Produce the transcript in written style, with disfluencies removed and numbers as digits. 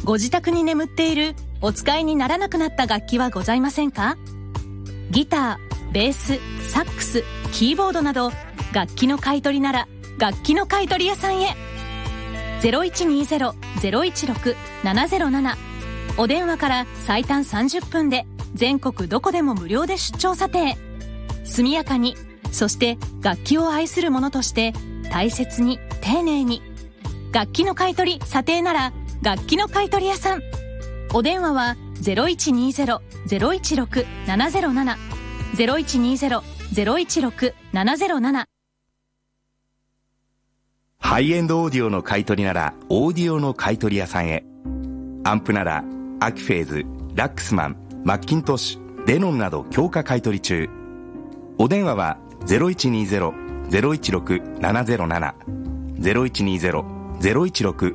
ご自宅に眠っているお使いにならなくなった楽器はございませんか？ギター、ベース、サックス、キーボードなど楽器の買い取りなら楽器の買い取り屋さんへ。 0120-016-707 お電話から最短30分で全国どこでも無料で出張査定。速やかに、そして楽器を愛する者として大切に丁寧に。楽器の買い取り査定なら楽器の買い取り屋さん。お電話は 0120-016-707 0120-016-707。 ハイエンドオーディオの買い取りならオーディオの買い取り屋さんへ。アンプならアキフェーズ、ラックスマン、マッキントッシュ、デノンなど強化買い取り中。お電話は 0120-016-707 0120-016-707